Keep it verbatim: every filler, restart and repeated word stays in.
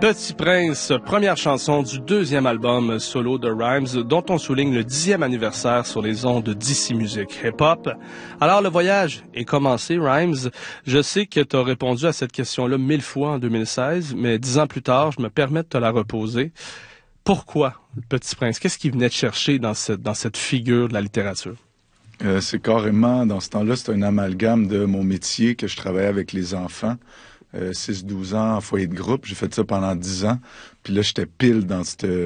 Petit Prince, première chanson du deuxième album solo de Rhymes, dont on souligne le dixième anniversaire sur les ondes d'I C Musique Hip-Hop. Alors, le voyage est commencé, Rhymes. Je sais que tu as répondu à cette question-là mille fois en deux mille seize, mais dix ans plus tard, je me permets de te la reposer. Pourquoi le Petit Prince? Qu'est-ce qu'il venait de chercher dans cette, dans cette figure de la littérature? Euh, c'est carrément, dans ce temps-là, c'est un amalgame de mon métier que je travaillais avec les enfants. Euh, six douze ans en foyer de groupe. J'ai fait ça pendant dix ans. Puis là, j'étais pile dans cette